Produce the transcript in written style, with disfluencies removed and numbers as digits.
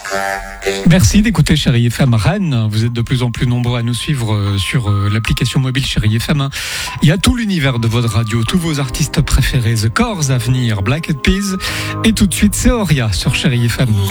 Merci d'écouter Chérie FM Rennes. Vous êtes de plus en plus nombreux à nous suivre sur l'application mobile Chérie FM. Il y a tout l'univers de votre radio, tous vos artistes préférés, The Corrs à venir, Black Eyed Peas, et tout de suite c'est Oria sur Chérie FM.